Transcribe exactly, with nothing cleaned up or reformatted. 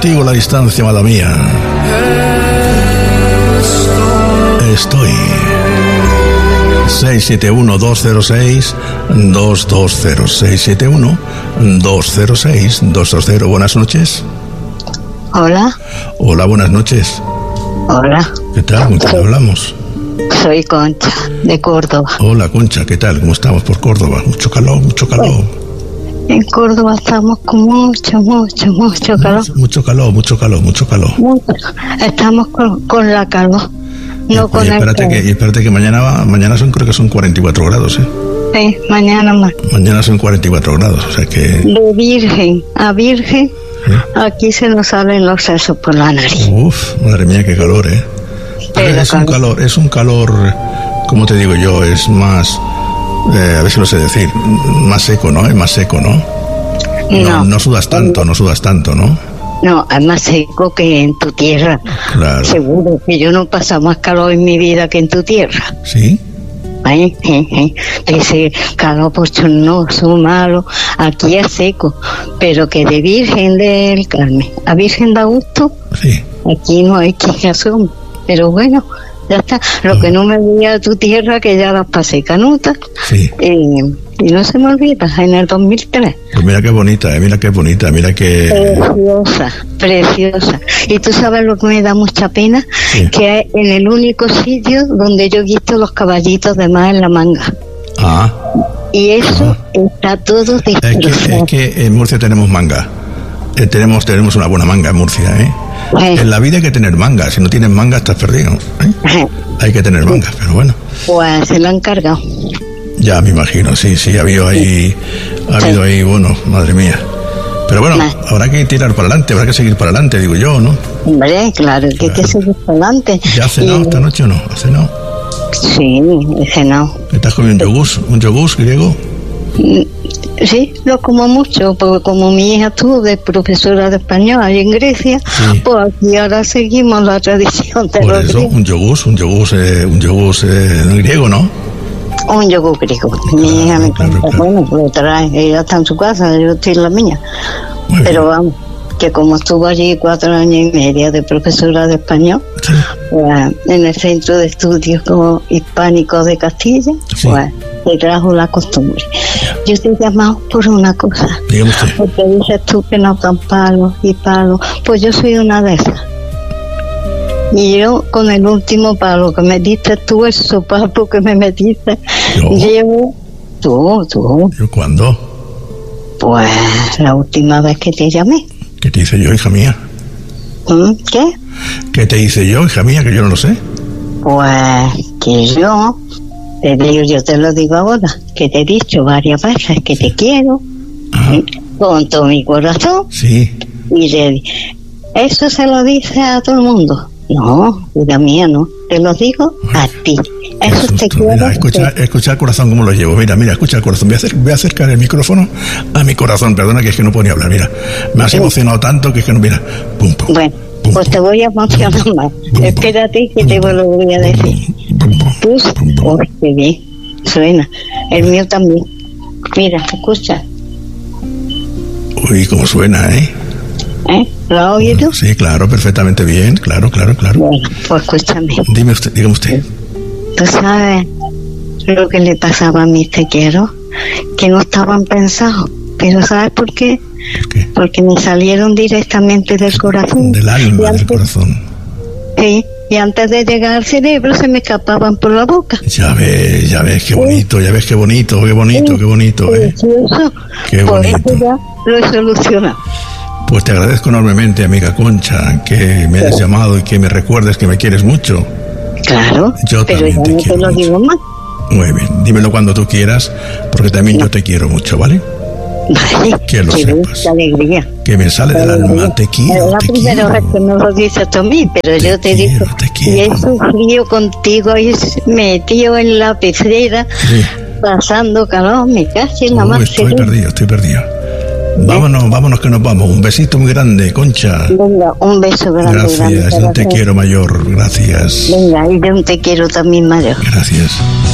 contigo a la distancia, amada mía. Estoy. seis siete uno, dos cero seis, dos dos cero. seis siete uno, dos cero seis, dos dos cero. Buenas noches. Hola. Hola, buenas noches. Hola. ¿Qué tal? ¿Con quién hablamos? Soy Concha, de Córdoba. Hola, Concha, ¿qué tal? ¿Cómo estamos por Córdoba? Mucho calor, mucho calor. En Córdoba estamos con mucho, mucho, mucho calor. Mucho calor, mucho calor, mucho calor. Mucho. Estamos con, con la calor. No y, con y espérate el que, y espérate que mañana va, mañana son, creo que son cuarenta y cuatro grados, ¿eh? Sí, mañana más. Mañana son cuarenta y cuatro grados, o sea que... De virgen a virgen, ¿eh? Aquí se nos salen los sesos por la nariz. Uf, madre mía, qué calor, ¿eh? Pero es calor. un calor, es un calor, como te digo yo, es más, eh, a ver si lo sé decir, más seco, ¿no? Es más seco, ¿no? No, no, no sudas tanto, no sudas tanto, ¿no? No, es más seco que en tu tierra. Claro. Seguro que yo no he pasado más calor en mi vida que en tu tierra. ¿Sí? ¿Eh? ¿Eh? ¿Eh? Ese calor bochornoso, malo, aquí es seco, pero que de Virgen del Carmen a Virgen de Augusto, sí. Aquí no hay quien asome, pero bueno, ya está. Lo no. que no me veía a tu tierra, que ya las pasé canutas, sí. eh, y no se me olvida, en el dos mil tres. Pues mira qué bonita, eh, mira qué bonita, mira qué... Preciosa, preciosa. Y tú sabes lo que me da mucha pena, sí. que es en el único sitio donde yo he visto los caballitos de mar en la manga. Ah. Y eso ah. está todo destrozado. Es que, es que en Murcia tenemos manga. Eh, tenemos, tenemos una buena manga en Murcia, ¿eh? Eh. En la vida hay que tener manga, si no tienes manga estás perdido, ¿eh? Eh. Hay que tener manga, pero bueno. Pues se lo han cargado. Ya me imagino, sí, sí, ha habido ahí, ha habido ahí, bueno, madre mía. Pero bueno, nah. habrá que tirar para adelante, habrá que seguir para adelante, digo yo, ¿no? Hombre, claro, que claro. hay que seguir para adelante. ¿Ya has cenado y... esta noche o no? ¿Has cenado? Sí, he cenado. ¿Estás comiendo un yogur, un yogur griego? Sí, lo como mucho, porque como mi hija estuvo de profesora de español ahí en Grecia, sí. pues aquí ahora seguimos la tradición de Por los eso, griegos. un yogur, un yogur, eh, un yogur eh, griego, ¿no? Un yogur griego. Claro, mi hija me claro, cuenta, claro. bueno, lo trae, ella está en su casa, yo estoy en la mía. Muy Pero bien. vamos, que como estuvo allí cuatro años y medio de profesora de español, sí. pues, en el Centro de Estudios Hispánicos de Castilla, sí. pues se trajo la costumbre. Yo te he llamado por una cosa. Dígame usted. Porque dices tú que no dan palos y palos. Pues yo soy una de esas. Y yo, con el último palo que me diste tú, el sopapo que me metiste, ¿Yo? llevo... Tú, tú. ¿Yo cuándo? Pues la última vez que te llamé. ¿Qué te hice yo, hija mía? ¿Qué? ¿Qué te hice yo, hija mía, que yo no lo sé? Pues que yo... Te digo, yo te lo digo ahora, que te he dicho varias veces que te quiero, ¿eh? Con todo mi corazón. Sí. Y le, eso se lo dice a todo el mundo. No, vida mía, no. Te lo digo a ti. Eso te quiero. Mira, escucha, te... escucha el corazón cómo lo llevo. Mira, mira, escucha el corazón. Voy a, hacer, voy a acercar el micrófono a mi corazón. Perdona, que es que no puedo ni hablar. Mira, me has sí. emocionado tanto que es que no, mira. Pum, pum. Bueno, pum, pues pum. Te voy a emocionar más. Pum, Espérate que pum, te lo voy a decir. Tú, oh, qué bien, suena. El mío también. Mira, escucha. Uy, cómo suena, ¿eh? ¿Eh? ¿Lo has oído? Bueno, sí, claro, perfectamente bien. Claro, claro, claro. Bueno, pues escúchame. Dime usted, dígame usted. ¿Tú sabes lo que le pasaba a mis te quiero? Que no estaban pensados. Pero ¿sabes por qué? ¿Por qué? Porque me salieron directamente del corazón. Del alma, antes, del corazón. Sí. Y antes de llegar al cerebro se me escapaban por la boca. Ya ves, ya ves, qué bonito, ¿Sí? ya ves, qué bonito, qué bonito, ¿Sí? qué bonito, ¿eh? Sí, eso, qué por bonito. eso ya lo he solucionado. Pues te agradezco enormemente, amiga Concha, que me hayas sí. llamado y que me recuerdes que me quieres mucho. Claro, yo pero también ya te no quiero te lo mucho. digo más. Muy bien, dímelo cuando tú quieras, porque también no. yo te quiero mucho, ¿vale? Vale, que lo qué sepas. alegría. Que me sale del alma, te quiero, es la te primera quiero. vez que me lo dices tú a mí, pero te yo te quiero, digo, te quiero. y he sufrido contigo y metido en la pecera, sí. pasando calor, me cacho en la más. Estoy perdido, estoy perdido. Vámonos, vámonos que nos vamos. Un besito muy grande, Concha. Venga, un beso grande. Gracias, grande, un te quiero mayor. Gracias. Venga, y yo un te quiero también mayor. Gracias.